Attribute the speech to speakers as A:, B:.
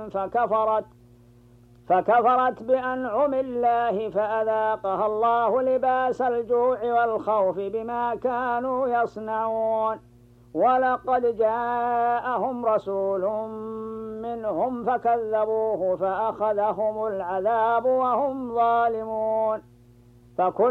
A: فكفرت بأنعم الله فأذاقها الله لباس الجوع والخوف بما كانوا يصنعون. ولقد جاءهم رسول منهم فكذبوه فأخذهم العذاب وهم ظالمون.